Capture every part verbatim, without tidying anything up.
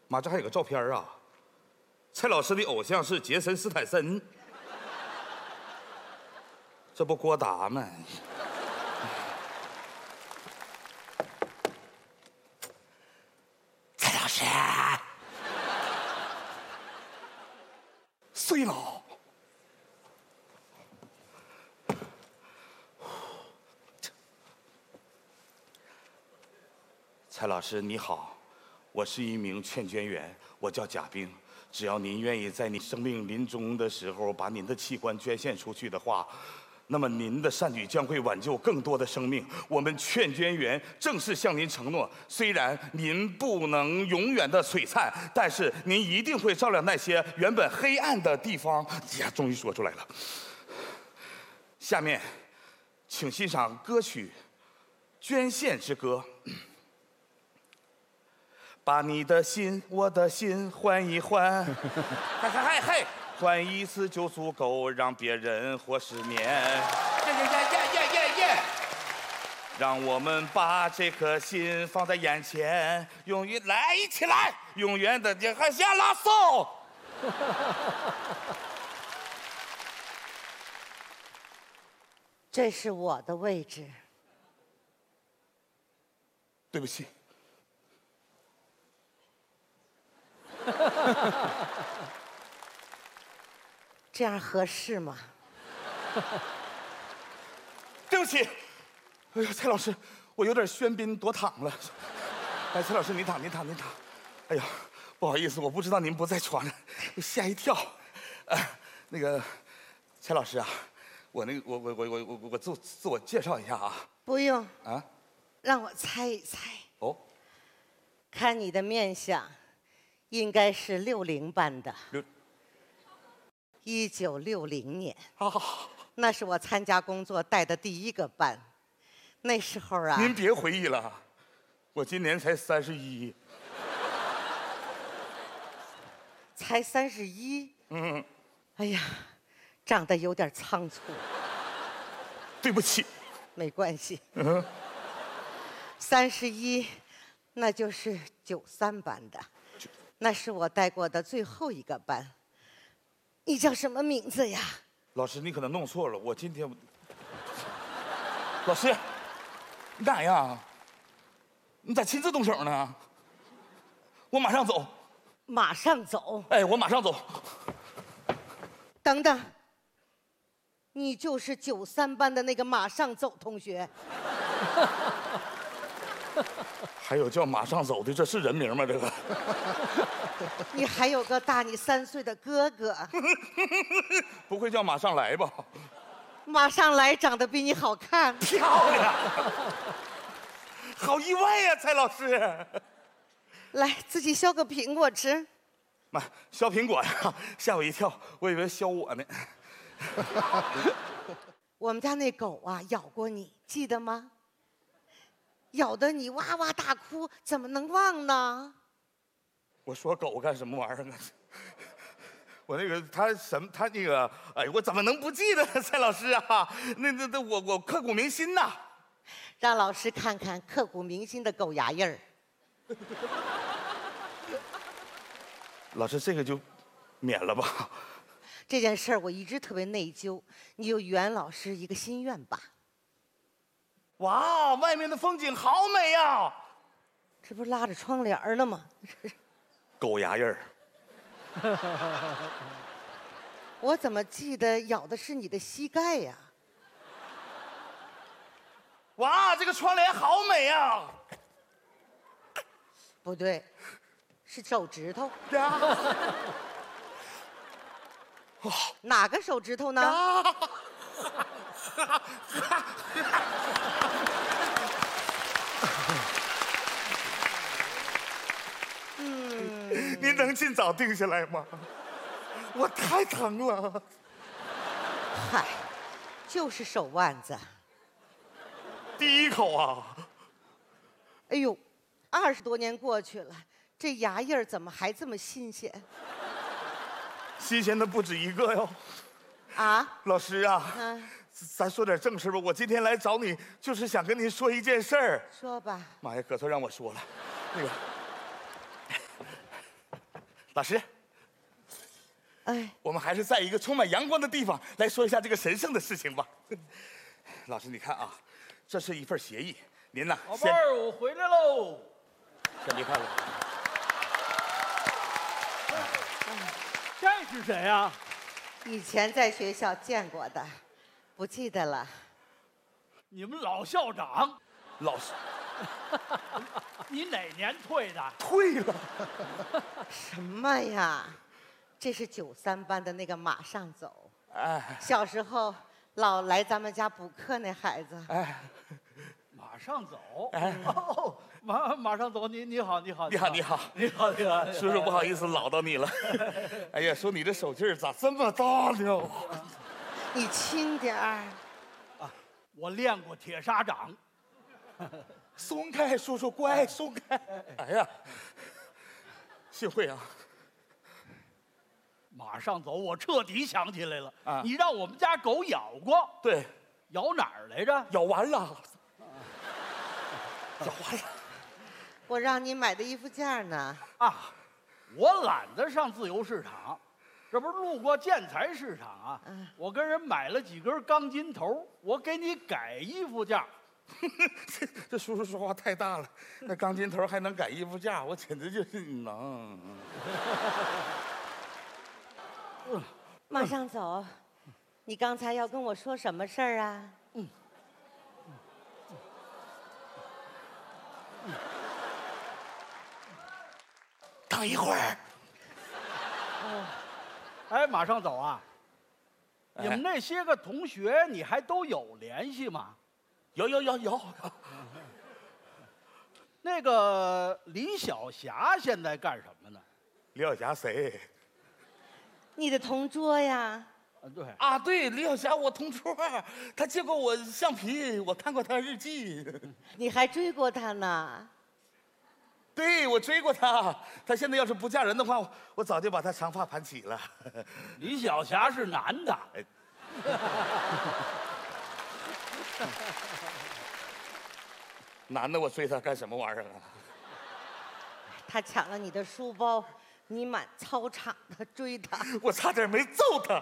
妈，这还有个照片啊！蔡老师的偶像是杰森·斯坦森，这不郭达吗？蔡老师，碎了。蔡老师你好，我是一名劝捐员，我叫贾冰。只要您愿意在您生命临终的时候把您的器官捐献出去的话，那么您的善举将会挽救更多的生命。我们劝捐员正式向您承诺，虽然您不能永远的璀璨，但是您一定会照亮那些原本黑暗的地方。哎呀，终于说出来了。下面，请欣赏歌曲《捐献之歌》。把你的心，我的心换一换，嗨嗨嗨嗨，换一次就足够让别人活十年。耶耶耶耶耶耶耶！让我们把这颗心放在眼前，永远来一起来，永远的你还下拉手。 这是我的位置。 对不起。 这样合适吗？ 对不起，哎呀，蔡老师，我有点喧宾夺躺了。哎，蔡老师，您躺，您躺，您躺。哎呀，不好意思，我不知道您不在床上，吓一跳。呃，那个，蔡老师啊，我那个，我我我我我我自自我介绍一下啊。 不用啊， 让我猜一猜。 哦， 看你的面相。应该是六零班的， 六， 一九六零年， 啊， 那是我参加工作带的第一个班。那时候啊， 您别回忆了，我今年才三十一， 才三十一。 嗯， 哎呀，长得有点仓促。 对不起， 没关系。 嗯， 三十一，那就是九三班的。那是我带过的最后一个班。你叫什么名字呀？ 老师，你可能弄错了。我今天，老师，你干啥呀？你咋亲自动手呢？我马上走。 马上走。 哎，我马上走。 等等，你就是九三班的那个马上走同学。 还有叫马上走的，这是人名吗？这个？ 你还有个大你三岁的哥哥。 不会叫马上来吧？ 马上来长得比你好看， 漂亮。好意外呀，蔡老师。 来，自己削个苹果吃。 妈，削苹果呀，吓我一跳，我以为削我呢。 我们家那狗啊，咬过你，记得吗？咬得你哇哇大哭，怎么能忘呢？ 我说狗干什么玩意儿啊？我那个他什么他那个哎，我怎么能不记得蔡老师啊？那那那我我刻骨铭心呐！ 让老师看看刻骨铭心的狗牙印儿。 老师，这个就免了吧。 这件事儿我一直特别内疚，你就圆老师一个心愿吧。 哇，外面的风景好美呀！ 这不是拉着窗帘呢吗？ 狗牙印儿。 我怎么记得咬的是你的膝盖呀？ 哇，这个窗帘好美呀！ 不对，是手指头。 呀， 哪个手指头呢？ 嗯，您能尽早定下来吗？我太疼了。 嗨，就是手腕子。 第一口啊！ 哎呦，二十多年过去了，这牙印儿怎么还这么新鲜？ 新鲜的不止一个哟。 啊？ 老师啊， 嗯， 咱说点正事吧。我今天来找你，就是想跟您说一件事儿。 说吧。 妈呀，可算让我说了。那个， 老师， 哎， 我们还是在一个充满阳光的地方来说一下这个神圣的事情吧。老师，你看啊，这是一份协议，您呢？ 宝贝儿，我回来喽。 先别看了。 这是谁呀？ 以前在学校见过的，不记得了。 你们老校长。 老师， 你哪年退的？ 退了。 什么呀？这是九三班的那个马上走。 哎小时候老来咱们家补课那孩子。 哎， 马上走。 哎哦，马马上走。你你好，你好， 你好，你好， 你好，你好， 叔叔不好意思唠叨你了。哎呀，说你这手劲儿咋这么大呢？ 你轻点儿。 我练过铁砂掌。 松开，叔叔乖，松开。哎呀，幸会啊。 马上走，我彻底想起来了。 啊你让我们家狗咬过， 对， 咬哪儿来着？ 咬完了，咬完了。 我让你买的衣服架呢。 啊，我懒得上自由市场，这不是路过建材市场啊？ 嗯我跟人买了几根钢筋头，我给你改衣服架。 这这叔叔说话太大了，那钢筋头还能改衣服架，我简直就是能。 马上走。你刚才要跟我说什么事儿啊？ 等一会儿。 哎，马上走啊！ 哎你们那些个同学，你还都有联系吗？ 有有有有。 那个李小霞现在干什么呢？ 李小霞谁？ 你的同桌呀。 啊，对， 啊，对，李小霞我同桌，她借过我橡皮，我看过她日记。 你还追过他呢。 对，我追过她，她现在要是不嫁人的话，我我早就把她长发盘起了。 李小霞是男的。 哎男的我追她干什么玩意儿啊？ 他抢了你的书包，你满操场的追他。 我差点没揍她，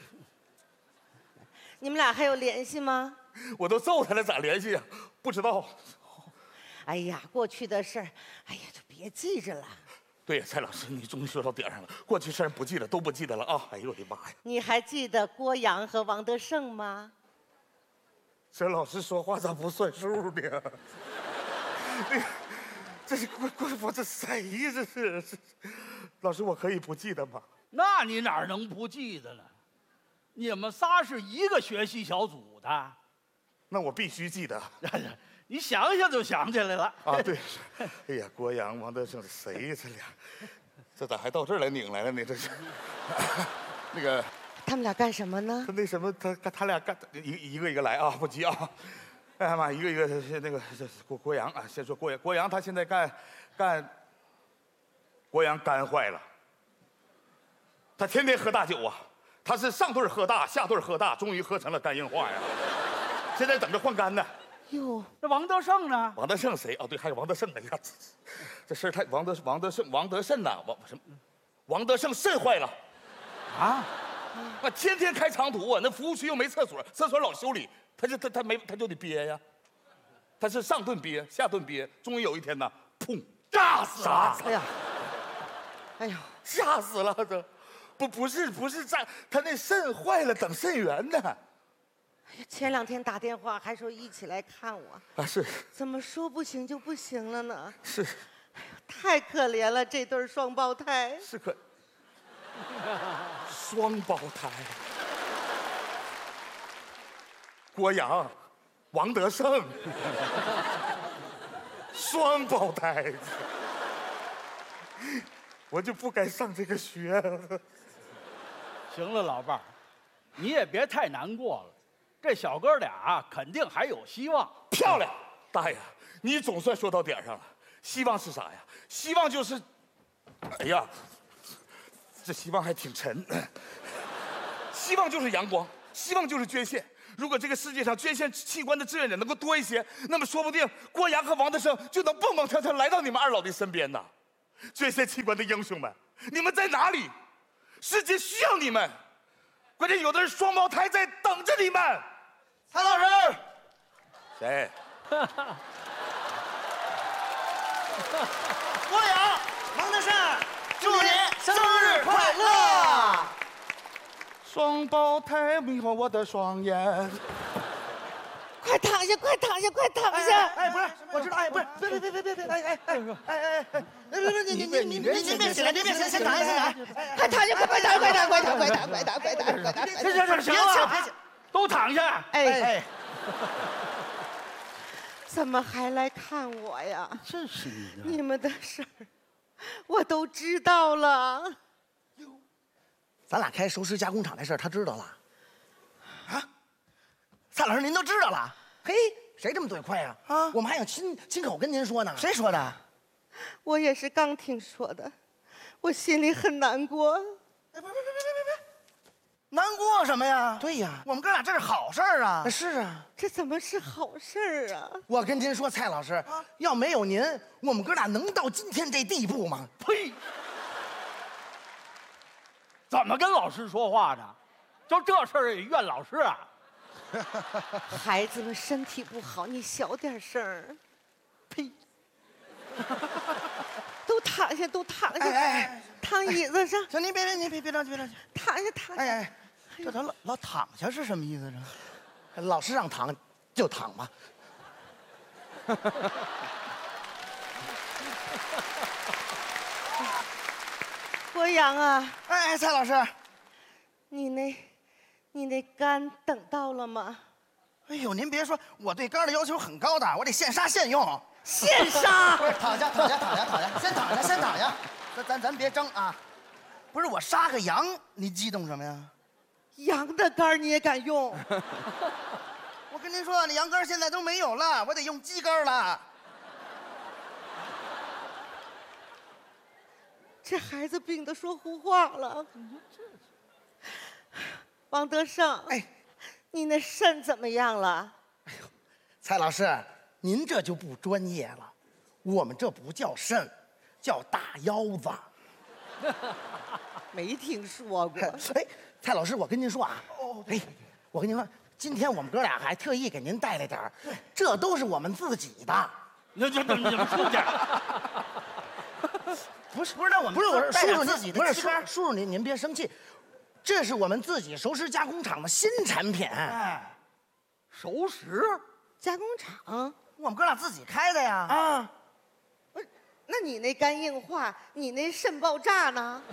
你们俩还有联系吗？ 我都揍她了，咋联系啊？不知道。 哎呀，过去的事儿，哎呀，就别记着了。 对呀，蔡老师，你终于说到点上了。过去事儿不记得，都不记得了啊！哎呦我的妈呀！ 你还记得郭阳和王德胜吗？ 这老师说话咋不算数呢？这这是过过我这谁呀？这是这老师，我可以不记得吗？ 那你哪能不记得呢？你们仨是一个学习小组的。 那我必须记得你想想就想起来了啊！对，哎呀，郭阳、王德胜，谁呀？这俩，这咋还到这儿来拧来了呢？这是那个他们俩干什么呢他？那什么，他他俩干一一个一个来啊，不急啊！哎呀妈，一个一个那个这郭郭阳啊，先说郭阳，郭阳他现在干干，郭阳肝坏了，他天天喝大酒啊，他是上顿喝大，下顿喝大，终于喝成了肝硬化呀，现在等着换肝呢。 哟， 那王德胜呢？ 王德胜谁？哦，对，还有王德胜。哎呀，这这事儿太王德王德胜王德胜呐，王什么？王德胜肾坏了， 啊？ 啊，天天开长途啊，那服务区又没厕所，厕所老修理，他就他他没他就得憋呀，他是上顿憋，下顿憋，终于有一天呢，砰，炸死了！ 哎呀，哎呦， 吓死了！这不不是不是炸，他那肾坏了，等肾源呢。 前两天打电话还说一起来看我， 啊，是怎么说不行就不行了呢？ 是太可怜了，这对双胞胎。 是可双胞胎，郭阳、王德胜，双胞胎，我就不该上这个学。 行了，老伴儿，你也别太难过了。这小哥俩啊肯定还有希望。 漂亮，大爷，你总算说到点上了。希望是啥呀？希望就是，哎呀，这希望还挺沉。希望就是阳光，希望就是捐献。如果这个世界上捐献器官的志愿者能够多一些，那么说不定郭阳和王德胜就能蹦蹦跳跳来到你们二老的身边呐。捐献器官的英雄们， 你们在哪里？世界需要你们，关键有的人双胞胎在等着你们。 蔡老师， 谁？ 郭阳、王德胜，祝您生日快乐！ 双胞胎迷惑我的双眼。 快躺下，快躺下，快躺下！ 哎，不是，我知道，哎，不是，别别别别别别，哎哎哎哎哎哎，不是你你你你您您别起来，您别起来，先躺下，先躺下， 快躺下，快快躺，快躺，快躺，快躺，快躺，快躺，快躺！ 行行行行了，别起，都躺下。 哎， 哎， 怎么还来看我呀？ 真是你的。 你们的事儿我都知道了。 咱俩开熟食加工厂的事儿，他知道了。啊，蔡老师您都知道了？嘿，谁这么嘴快呀？啊，我们还想亲亲口跟您说呢。谁说的？ 我也是刚听说的，我心里很难过。 哎，别别别别别别，难过什么呀？对呀，我们哥俩这是好事儿啊。是啊， 这怎么是好事儿啊？ 我跟您说，蔡老师，要没有您，我们哥俩能到今天这地步吗？ 呸！怎么跟老师说话呢？就这事儿也怨老师啊？ 孩子们身体不好，你小点声儿。 呸！ 都躺下，都躺下， 哎哎哎躺椅子上， 行，您别别您别别着急别着急。 躺下，躺下。 哎哎，这他老老躺下是什么意思？这老师让躺就躺吧。 郭阳啊， 哎哎，蔡老师， 你那，你那肝等到了吗？ 哎呦，您别说，我对肝的要求很高的，我得现杀现用。 现杀！ 不是，躺下，躺下，躺下，躺下，先躺下，先躺下。咱咱咱别争啊！不是我杀个羊，你激动什么呀？ 羊的肝你也敢用？ 我跟您说，那羊肝现在都没有了，我得用鸡肝了。 这孩子病得说胡话了。王德胜， 哎， 你那肾怎么样了？ 蔡老师，您这就不专业了，我们这不叫肾，叫大腰子。 没听说过。 哎，蔡老师，我跟您说啊，哦，哎，我跟您说，今天我们哥俩还特意给您带来点儿，这都是我们自己的。 你这这你们出去。 不是不是，那我们不是我是带叔叔您点自己的不是叔鸡肝叔叔您您别生气，这是我们自己熟食加工厂的新产品。 哎，熟食加工厂？ 我们哥俩自己开的呀。啊， 不是，那你那肝硬化，你那肾爆炸呢？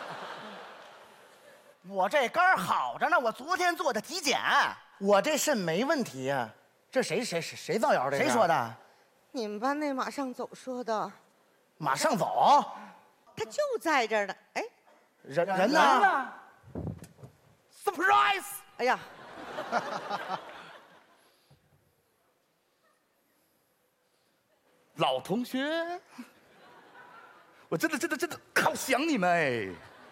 我这肝儿好着呢，我昨天做的体检，我这肾没问题呀。这谁谁谁谁造谣的？谁说的？ 你们班那马上走说的， 马上走， 他就在这儿呢。哎， 人人呢 ？Surprise！ 哎呀， 老同学，我真的真的真的好想你们哎。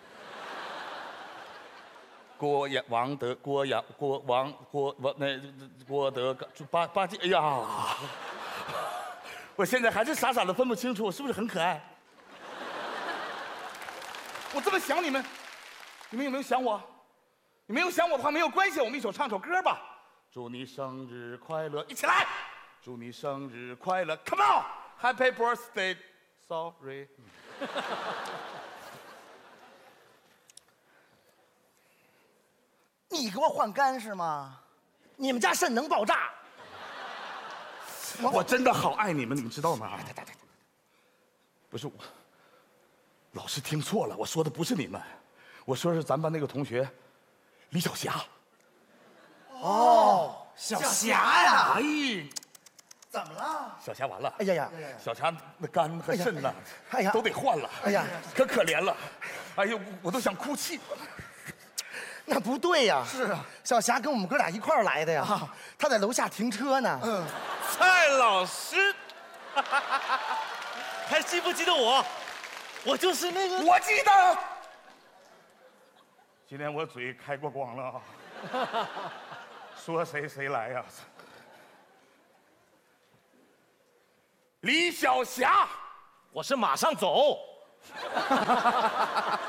郭阳、王德、郭阳、郭王、郭王那郭德八八戒，哎呀，我现在还是傻傻的分不清楚，我是不是很可爱？我这么想你们，你们有没有想我？你没有想我的话没有关系，我们一起唱首歌吧。祝你生日快乐，一起来！祝你生日快乐 ，Come on，Happy birthday，Sorry。 你给我换肝是吗？你们家肾能爆炸？ 我, 我真的好爱你们，你们知道吗？不是我，老师听错了，我说的不是你们，我说的是咱班那个同学李小霞。 哦，小霞呀！ 哎， 怎么了？ 小霞完了！ 哎呀呀！ 小霞那肝和肾呐， 哎呀， 都得换了。 哎呀， 可可怜了！哎呦，我都想哭泣。 那不对呀！是啊，小霞跟我们哥俩一块儿来的呀。啊，她在楼下停车呢。 嗯，蔡老师，还记不记得我？我就是那个。 我记得。今天我嘴开过光了啊！说谁谁来呀？李小霞， 我是马上走。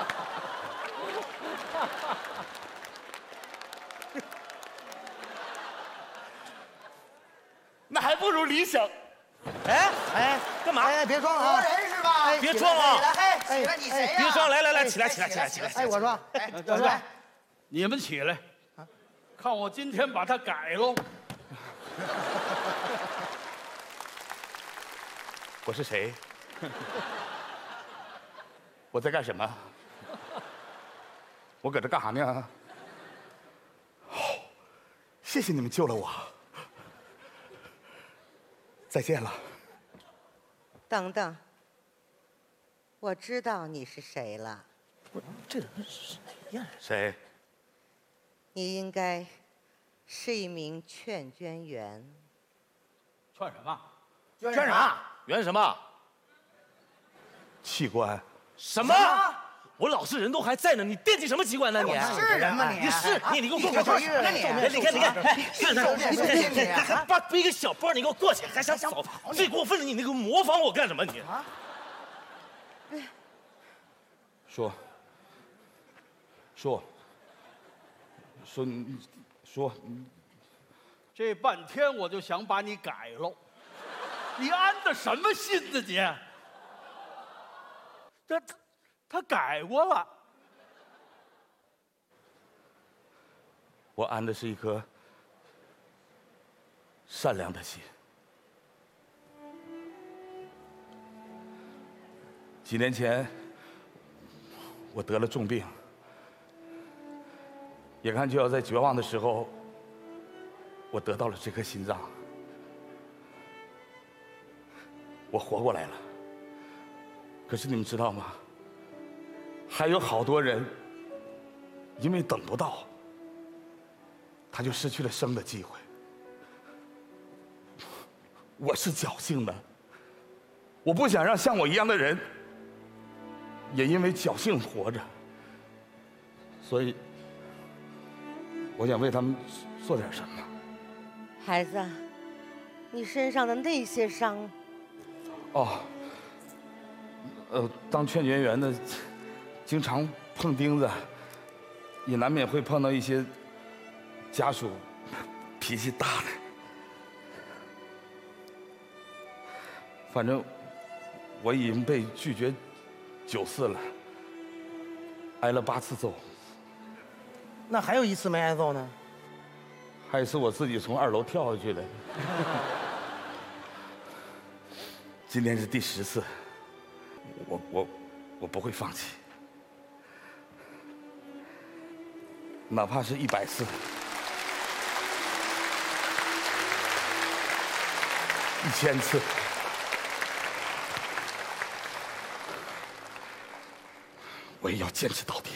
还不如理想。 哎哎， 干嘛？ 哎，别装了啊！ 人是吧？ 哎别装了！ 哎，起来，你谁呀？ 别装，来来来，起来起来起来起来！ 哎，我说， 哎， 我说，你们起来，看我今天把它改喽。 我是谁？我在干什么？我搁这干啥呢？好，谢谢你们救了我。再见了。 等等，我知道你是谁了。 这人是谁呀？ 谁？ 你应该是一名劝捐员。 劝什么？ 捐捐啥？ 圆什么？ 器官？ 什么？我老实人都还在呢，你惦记什么机关呢你？ 是人吗你？ 你是你，你给我过过去！ 那你你看你看，看看，还把背个小包，你给我过去，还想扫？最过分了，你那个模仿我干什么你？ 说。说。说你，说。 这半天我就想把你改喽，你安的什么心呢你？这他他改过了。 我安的是一颗善良的心。几年前，我得了重病，眼看就要在绝望的时候，我得到了这颗心脏，我活过来了。可是你们知道吗？还有好多人因为等不到，他就失去了生的机会。我是侥幸的，我不想让像我一样的人也因为侥幸活着，所以我想为他们做点什么。 孩子，你身上的那些伤， 哦，呃，当劝捐员的，经常碰钉子，也难免会碰到一些家属脾气大的。反正我已经被拒绝九次了，挨了八次揍。 那还有一次没挨揍呢？ 还有一次我自己从二楼跳下去的。今天是第十次，我我我不会放弃，哪怕是一百次、一千次。我也要坚持到底。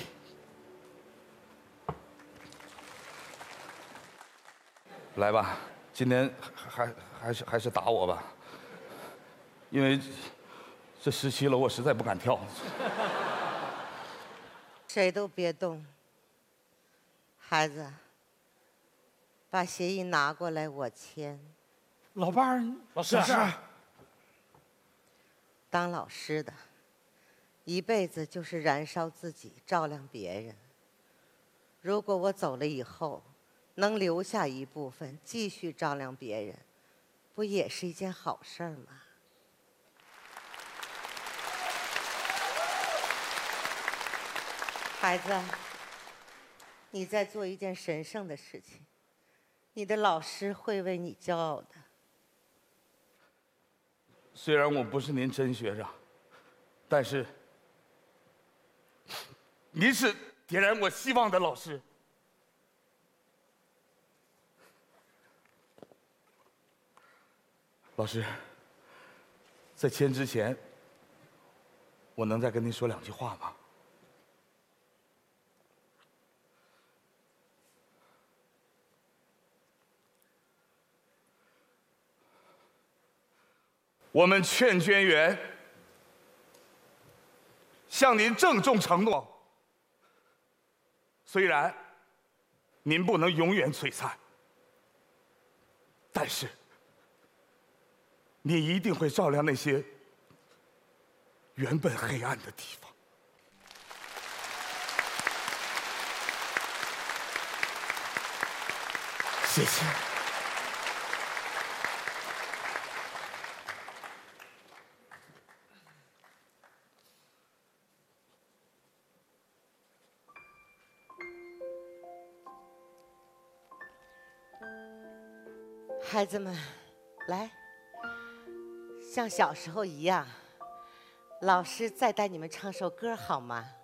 来吧，今天还还还是还是打我吧，因为这十七楼我实在不敢跳。 谁都别动。孩子，把协议拿过来，我签。 老伴儿， 老师， 当老师的，一辈子就是燃烧自己，照亮别人。如果我走了以后，能留下一部分继续照亮别人，不也是一件好事儿吗？孩子，你在做一件神圣的事情，你的老师会为你骄傲的。 虽然我不是您真学长，但是您是点燃我希望的老师。老师，在签之前，我能再跟您说两句话吗？我们劝捐员向您郑重承诺，虽然您不能永远璀璨，但是你一定会照亮那些原本黑暗的地方。谢谢。 孩子们，来，像小时候一样，老师再带你们唱首歌好吗？